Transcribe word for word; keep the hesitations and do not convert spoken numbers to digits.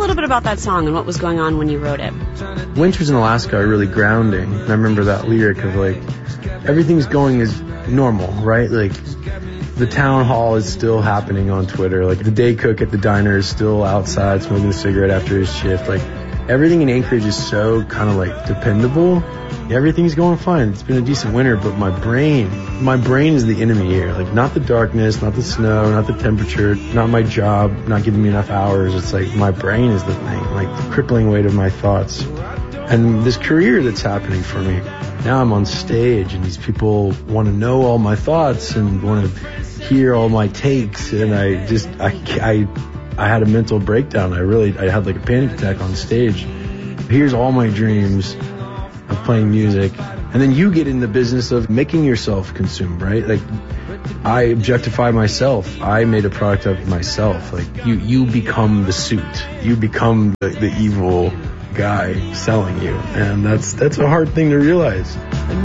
little bit about that song and what was going on when you wrote it. Winters in Alaska are really grounding. And I remember that lyric of like, everything's going as normal, right? Like, the town hall is still happening on Twitter. Like, the day cook at the diner is still outside smoking a cigarette after his shift. Like, everything in Anchorage is so kind of like dependable. Everything's going fine. It's been a decent winter, but my brain, my brain is the enemy here. Like, not the darkness, not the snow, not the temperature, not my job, not giving me enough hours. It's like my brain is the thing, like the crippling weight of my thoughts. And this career that's happening for me. Now I'm on stage and these people want to know all my thoughts and want to hear all my takes. And I just, I, I, I had a mental breakdown. I really, I had like a panic attack on stage. Here's all my dreams of playing music. And then you get in the business of making yourself consumed, right? Like, I objectify myself. I made a product of myself. Like, you, you become the suit. You become the, the evil guy selling you. And that's, that's a hard thing to realize.